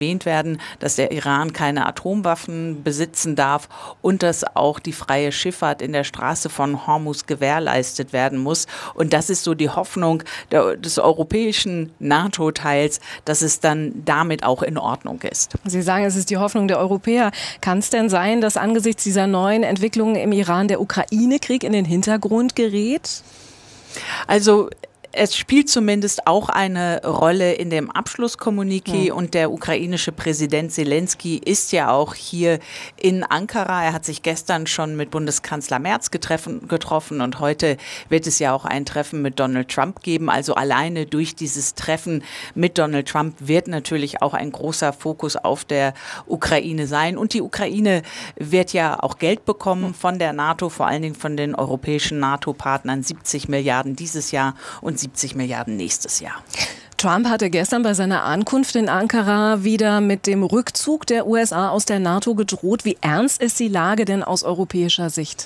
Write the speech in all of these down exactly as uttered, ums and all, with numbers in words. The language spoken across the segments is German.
erwähnt werden, dass der Iran keine Atomwaffen besitzen darf und dass auch die freie Schifffahrt in der Straße von Hormuz gewährleistet werden muss. Und das ist so die Hoffnung der, des europäischen NATO-Teils, dass es dann damit auch in Ordnung ist. Sie sagen, es ist die Hoffnung der Europäer. Kann es denn sein, dass angesichts dieser neuen Entwicklungen im Iran der Ukraine-Krieg in den Hintergrund gerät? Also es spielt zumindest auch eine Rolle in dem Abschlusskommuniqué ja. Und der ukrainische Präsident Selenskyj ist ja auch hier in Ankara. Er hat sich gestern schon mit Bundeskanzler Merz getreffen, getroffen und heute wird es ja auch ein Treffen mit Donald Trump geben. Also alleine durch dieses Treffen mit Donald Trump wird natürlich auch ein großer Fokus auf der Ukraine sein. Und die Ukraine wird ja auch Geld bekommen von der NATO, vor allen Dingen von den europäischen NATO-Partnern, siebzig Milliarden dieses Jahr und siebzig Milliarden nächstes Jahr. Trump hatte gestern bei seiner Ankunft in Ankara wieder mit dem Rückzug der U S A aus der NATO gedroht. Wie ernst ist die Lage denn aus europäischer Sicht?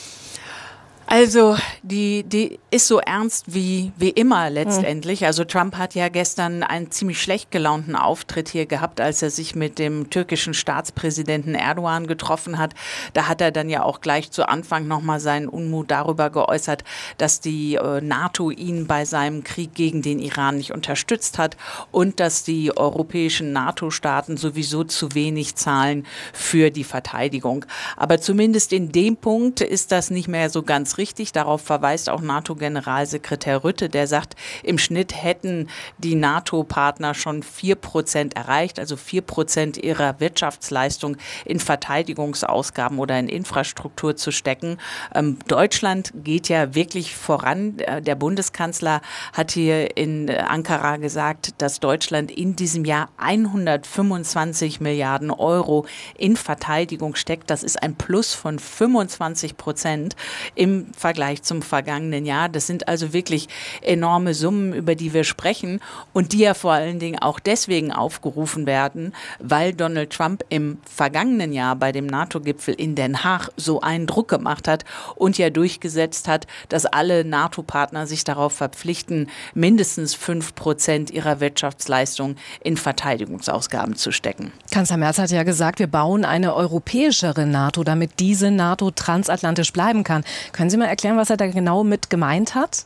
Also die, die ist so ernst wie, wie immer letztendlich. Also Trump hat ja gestern einen ziemlich schlecht gelaunten Auftritt hier gehabt, als er sich mit dem türkischen Staatspräsidenten Erdogan getroffen hat. Da hat er dann ja auch gleich zu Anfang nochmal seinen Unmut darüber geäußert, dass die äh, NATO ihn bei seinem Krieg gegen den Iran nicht unterstützt hat und dass die europäischen NATO-Staaten sowieso zu wenig zahlen für die Verteidigung. Aber zumindest in dem Punkt ist das nicht mehr so ganz richtig. Darauf verweist auch NATO-Generalsekretär Rutte, der sagt, im Schnitt hätten die NATO-Partner schon vier Prozent erreicht, also vier Prozent ihrer Wirtschaftsleistung in Verteidigungsausgaben oder in Infrastruktur zu stecken. Ähm, Deutschland geht ja wirklich voran. Der Bundeskanzler hat hier in Ankara gesagt, dass Deutschland in diesem Jahr hundertfünfundzwanzig Milliarden Euro in Verteidigung steckt. Das ist ein Plus von fünfundzwanzig Prozent im Vergleich zum vergangenen Jahr. Das sind also wirklich enorme Summen, über die wir sprechen und die ja vor allen Dingen auch deswegen aufgerufen werden, weil Donald Trump im vergangenen Jahr bei dem NATO-Gipfel in Den Haag so einen Druck gemacht hat und ja durchgesetzt hat, dass alle NATO-Partner sich darauf verpflichten, mindestens fünf Prozent ihrer Wirtschaftsleistung in Verteidigungsausgaben zu stecken. Kanzler Merz hat ja gesagt, wir bauen eine europäischere NATO, damit diese NATO transatlantisch bleiben kann. Können Sie mal erklären, was er da genau mit gemeint hat?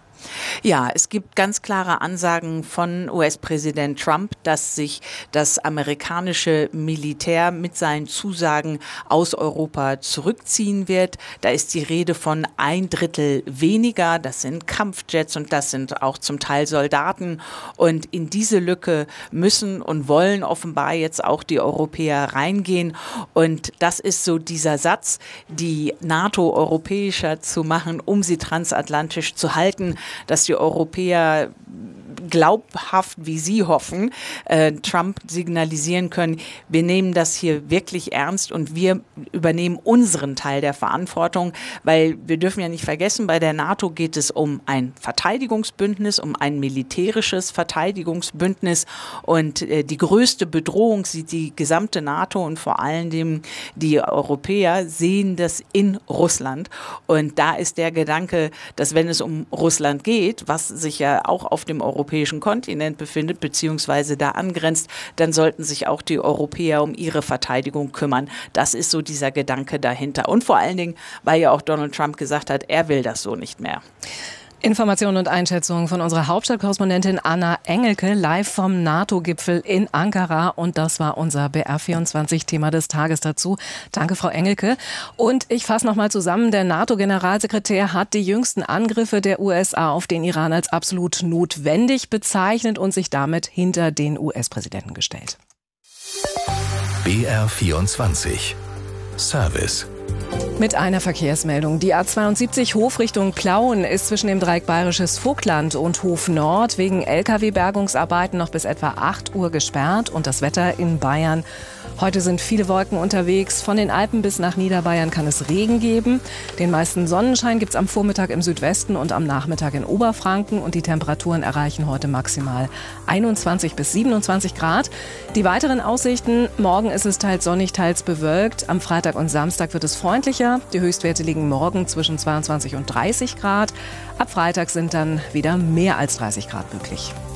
Ja, es gibt ganz klare Ansagen von U S-Präsident Trump, dass sich das amerikanische Militär mit seinen Zusagen aus Europa zurückziehen wird. Da ist die Rede von ein Drittel weniger. Das sind Kampfjets und das sind auch zum Teil Soldaten. Und in diese Lücke müssen und wollen offenbar jetzt auch die Europäer reingehen. Und das ist so dieser Satz, die NATO europäischer zu machen, um sie transatlantisch zu halten, dass die Europäer glaubhaft, wie Sie hoffen, äh, Trump signalisieren können, wir nehmen das hier wirklich ernst und wir übernehmen unseren Teil der Verantwortung, weil wir dürfen ja nicht vergessen, bei der NATO geht es um ein Verteidigungsbündnis, um ein militärisches Verteidigungsbündnis und äh, die größte Bedrohung sieht die gesamte NATO und vor allen Dingen die Europäer sehen das in Russland und da ist der Gedanke, dass wenn es um Russland geht, was sich ja auch auf dem europäischen Kontinent befindet, beziehungsweise da angrenzt, dann sollten sich auch die Europäer um ihre Verteidigung kümmern. Das ist so dieser Gedanke dahinter. Und vor allen Dingen, weil ja auch Donald Trump gesagt hat, er will das so nicht mehr. Informationen und Einschätzungen von unserer Hauptstadtkorrespondentin Anna Engelke live vom NATO-Gipfel in Ankara. Und das war unser B R vierundzwanzig-Thema des Tages dazu. Danke, Frau Engelke. Und ich fasse nochmal zusammen. Der NATO-Generalsekretär hat die jüngsten Angriffe der U S A auf den Iran als absolut notwendig bezeichnet und sich damit hinter den U S-Präsidenten gestellt. B R vierundzwanzig Service. Mit einer Verkehrsmeldung. Die A zweiundsiebzig Hof Richtung Plauen ist zwischen dem Dreieck Bayerisches Vogtland und Hof Nord wegen L K W-Bergungsarbeiten noch bis etwa acht Uhr gesperrt. Und das Wetter in Bayern. Heute sind viele Wolken unterwegs. Von den Alpen bis nach Niederbayern kann es Regen geben. Den meisten Sonnenschein gibt es am Vormittag im Südwesten und am Nachmittag in Oberfranken. Und die Temperaturen erreichen heute maximal einundzwanzig bis siebenundzwanzig Grad. Die weiteren Aussichten: Morgen ist es teils sonnig, teils bewölkt. Am Freitag und Samstag wird es freundlicher. Die Höchstwerte liegen morgen zwischen zweiundzwanzig und dreißig Grad. Ab Freitag sind dann wieder mehr als dreißig Grad möglich.